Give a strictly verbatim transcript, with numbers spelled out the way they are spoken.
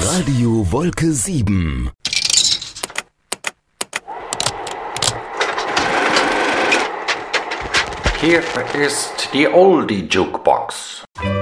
Radio Wolke sieben. Hier ist die Oldie Jukebox.